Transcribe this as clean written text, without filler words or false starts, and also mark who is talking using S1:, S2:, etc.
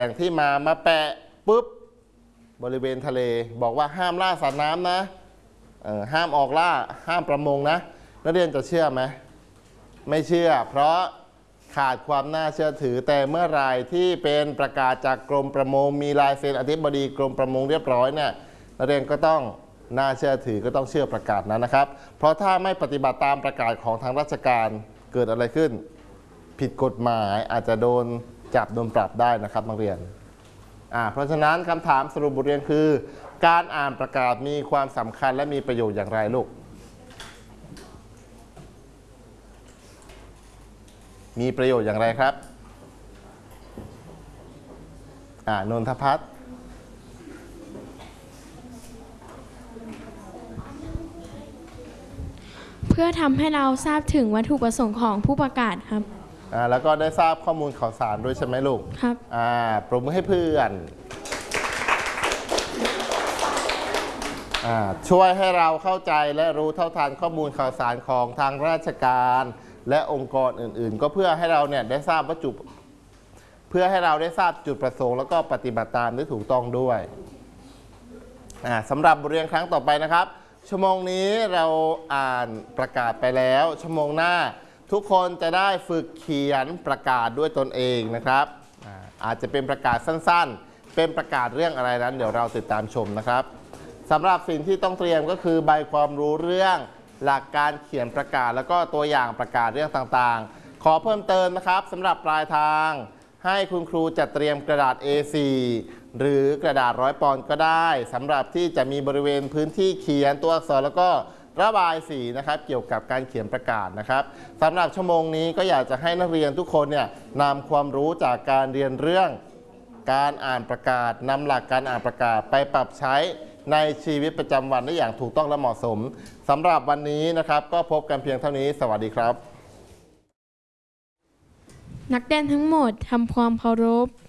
S1: แหล่งที่มาแปะปุ๊บบริเวณทะเลบอกว่าห้ามล่าสัตว์น้ำนะห้ามออกล่าห้ามประมงนะนักเรียนจะเชื่อไหมไม่เชื่อเพราะขาดความน่าเชื่อถือแต่เมื่อไรที่เป็นประกาศจากกรมประมงมีลายเซ็นอธิบดีกรมประมงเรียบร้อยเนี่ยนักเรียนก็ต้องน่าเชื่อถือก็ต้องเชื่อประกาศนั้นนะครับเพราะถ้าไม่ปฏิบัติตามประกาศของทางราชการเกิดอะไรขึ้นผิดกฎหมายอาจจะโดนจับโดนปรับได้นะครับนักเรียนเพราะฉะนั้นคำถามสรุปบทเรียนคือการอ่านประกาศมีความสำคัญและมีประโยชน์อย่างไรลูกมีประโยชน์อย่างไรครับนนทพัฒน์
S2: เพื่อทำให้เราทราบถึงวัตถุประสงค์ของผู้ประกาศครับ
S1: แล้วก็ได้ทราบข้อมูลข่าวสารด้วยใช่ไหมลูก
S2: ครับ
S1: ปรบมือให้เพื่อนช่วยให้เราเข้าใจและรู้เท่าทันข้อมูลข่าวสารของทางราชการและองค์กรอื่นๆก็เพื่อให้เราเนี่ยได้ทราบจุดประสงค์แล้วก็ปฏิบัติตามได้ถูกต้องด้วยสำหรับบทเรียนครั้งต่อไปนะครับชั่วโมงนี้เราอ่านประกาศไปแล้วชั่วโมงหน้าทุกคนจะได้ฝึกเขียนประกาศด้วยตนเองนะครับอาจจะเป็นประกาศสั้นๆเป็นประกาศเรื่องอะไรนั้นเดี๋ยวเราติดตามชมนะครับสำหรับสิ่งที่ต้องเตรียมก็คือใบความรู้เรื่องหลักการเขียนประกาศแล้วก็ตัวอย่างประกาศเรื่องต่างๆขอเพิ่มเติมนะครับสำหรับปลายทางให้คุณครูจัดเตรียมกระดาษ A4 หรือกระดาษ100 ปอนด์ก็ได้สำหรับที่จะมีบริเวณพื้นที่เขียนตัวอักษรแล้วก็ระบายสีนะครับเกี่ยวกับการเขียนประกาศนะครับสำหรับชั่วโมงนี้ก็อยากจะให้นักเรียนทุกคนเนี่ยนำความรู้จากการเรียนเรื่องการอ่านประกาศนำหลักการอ่านประกาศไปปรับใช้ในชีวิตประจำวันได้อย่างถูกต้องและเหมาะสมสำหรับวันนี้นะครับก็พบกันเพียงเท่านี้สวัสดีครับ
S2: นักเรียนทั้งหมดทำความเคารพ